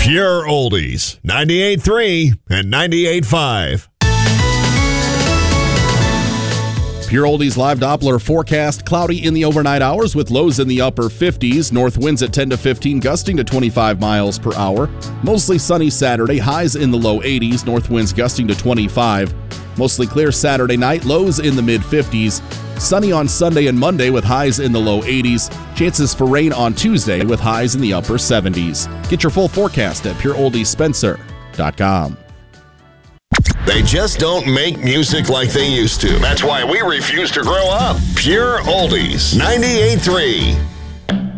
Pure Oldies, 98.3 and 98.5. Pure Oldies live Doppler forecast. Cloudy in the overnight hours with lows in the upper 50s. North winds at 10 to 15, gusting to 25 miles per hour. Mostly sunny Saturday, highs in the low 80s. North winds gusting to 25. Mostly clear Saturday night, lows in the mid 50s. Sunny on Sunday and Monday with highs in the low 80s. Chances for rain on Tuesday with highs in the upper 70s. Get your full forecast at pureoldiespencer.com. They just don't make music like they used to. That's why we refuse to grow up. Pure Oldies, 98.3.